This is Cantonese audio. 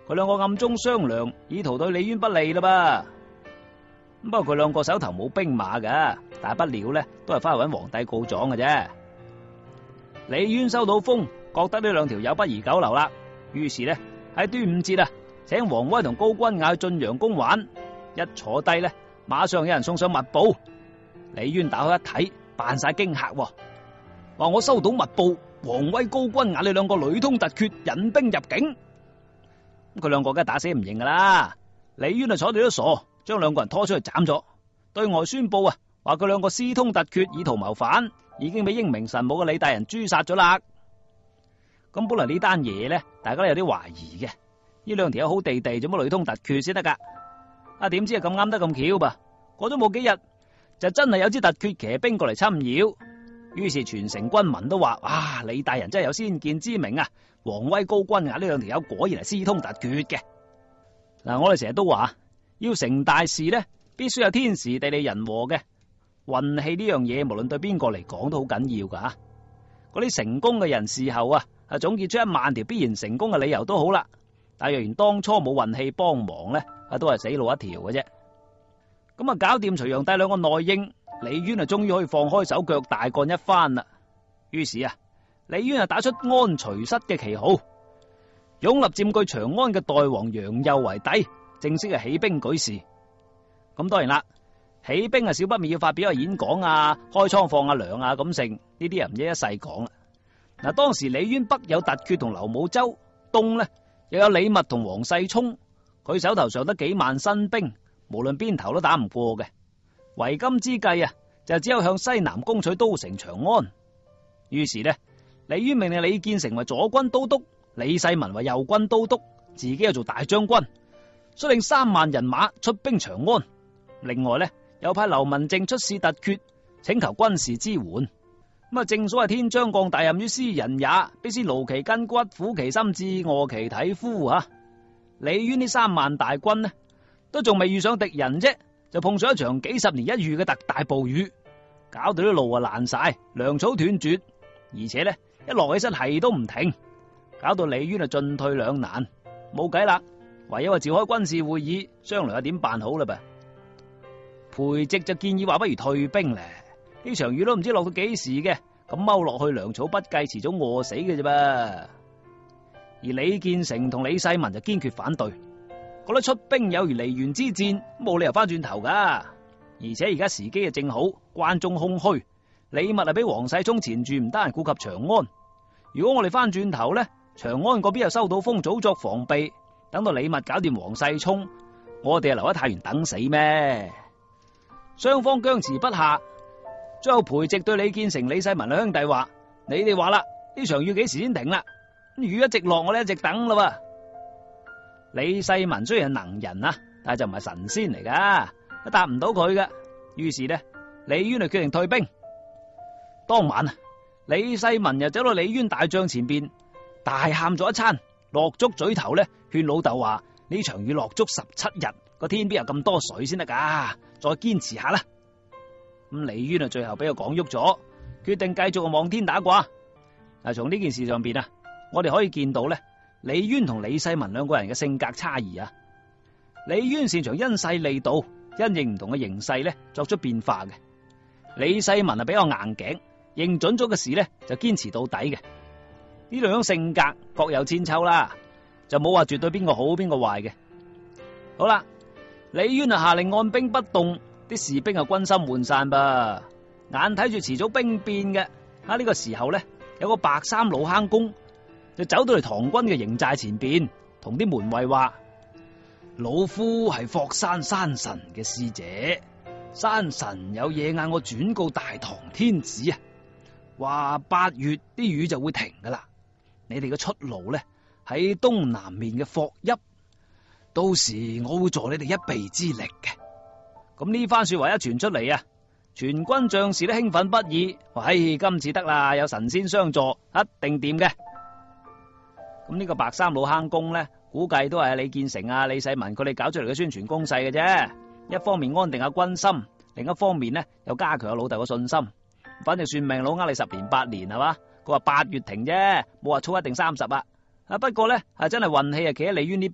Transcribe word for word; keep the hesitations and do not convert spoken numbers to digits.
佢兩個暗中商量，以圖對李淵不利啦噃。不過佢兩個手頭冇兵馬噶，大不了咧都係翻去搵皇帝告狀嘅啫。李淵收到風，覺得呢兩條友不宜久留啦，於是咧喺端午節啊，請王威同高君雅去晉陽宮玩。一坐低咧，馬上有人送上密報。李淵打開一睇，扮晒驚嚇，話我收到密報，王威、高君雅你兩個女通突厥，引兵入境。佢兩個梗係打死唔認噶啦。李淵啊坐地都傻，將兩個人拖出去斬咗，對外宣布啊，話佢兩個私通突厥，以圖謀反，已經俾英明神武嘅李大人誅殺咗啦。咁本來呢單嘢咧，大家都有啲懷疑嘅，呢兩條友好地地做乜女通突厥先得噶？啊，點知啊咁啱得咁巧噃，過咗冇幾日，就真係有支突厥騎兵過嚟侵擾，於是全城軍民都話：哇，李大人真係有先見之明啊！王威、高君雅呢兩條友果然係私通突厥嘅。嗱，我哋成日都話，要成大事咧，必須有天時地利人和嘅。運氣呢樣嘢，無論對邊個嚟講都好緊要噶吓。嗰啲成功嘅人事後啊，啊總結出一萬條必然成功嘅理由都好啦。但若然當初冇運氣幫忙咧，啊都係死路一條嘅啫。咁啊，搞掂隋煬帝兩個內應，李淵啊終於可以放開手腳大幹一番啦。於是啊，李淵啊打出安徐室嘅旗號，擁立佔據長安嘅代王楊佑為帝，正式係起兵舉事。咁當然啦，起兵啊少不免要發表下演講啊，開倉放下糧啊咁成，呢啲人唔一一細講啦。嗱，當時李淵北有突厥同劉武周，東呢又有李密同王世充，佢手頭上得幾萬新兵，無論邊頭都打唔過嘅。為今之計啊，就只有向西南攻取都城長安。於是呢，李淵命令李建成為左軍都督，李世民為右軍都督，自己又做大將軍，率領三萬人馬出兵長安。另外呢，又派劉文靜出使突厥，請求軍事支援。咁啊，正所謂天將降大任於斯人也，必先勞其筋骨，苦其心志，餓其體膚啊！李淵呢三萬大軍呢，都仲未遇上敵人啫，就碰上一場幾十年一遇嘅特大暴雨，搞到啲路啊爛晒，糧草斷絕，而且呢一落起身係都唔停，搞到李淵啊進退兩難，冇計啦，唯有話召開軍事會議商量下點辦好啦噃。裴寂就建議話不如退兵咧。呢場雨都唔知落到幾時嘅，咁踎落去糧草不計，遲早餓死嘅啫噃。而李建成同李世民就堅決反對，覺得出兵有如離原之戰，冇理由翻轉頭噶。而且而家時機啊正好，關中空虛，李密啊俾王世充纏住，唔得閒顧及長安。如果我哋翻轉頭咧，長安嗰邊又收到風，早作防備，等到李密搞掂王世充，我哋啊留喺太原等死咩？雙方僵持不下。最後裴寂對李建成、李世民兩兄弟話：你哋話啦，呢場雨幾時先停啦？雨一直落，我哋一直等啦。李世民雖然係能人啊，但係就唔係神仙嚟噶，都答唔到佢嘅。於是呢，李淵就決定退兵。當晚啊，李世民又走到李淵大帳前邊，大喊咗一餐，落足嘴頭呢，勸老豆話：呢場雨落足十七日，個天邊有咁多水先得噶，再堅持下啦。咁李淵啊，最後俾佢講喐咗，決定繼續望天打卦。嗱，從呢件事上邊啊，我哋可以見到咧，李淵同李世民兩個人嘅性格差異啊。李淵擅長因勢利導，因應唔同嘅形勢咧作出變化嘅。李世民啊比較硬頸，認準咗嘅事咧就堅持到底嘅。呢兩種性格各有千秋啦，就冇話絕對邊個好邊個壞嘅。好啦，李淵啊下令按兵不動。啲士兵啊軍心渙散噃，眼睇住遲早兵變嘅。喺呢個時候咧，有個白衫老坑公就走到嚟唐軍嘅營寨前邊，同啲門衛話：老夫係霍山山神嘅使者，山神有嘢嗌我轉告大唐天子啊，話八月啲雨就會停噶啦。你哋嘅出路咧喺東南面嘅霍邑，到時我會助你哋一臂之力嘅。咁呢番說話一傳出嚟啊，全軍將士都興奮不已，話：唉，今次得啦，有神仙相助，一定掂嘅。咁呢個白衫老坑公咧，估計都係李建成啊、李世民佢哋搞出嚟嘅宣傳攻勢嘅啫。一方面安定下軍心，另一方面呢又加強下老豆嘅信心。反正算命佬呃你十年八年係嘛，佢話八月停啫，冇話初一定三十啊。啊不過咧係真係運氣啊企喺李淵呢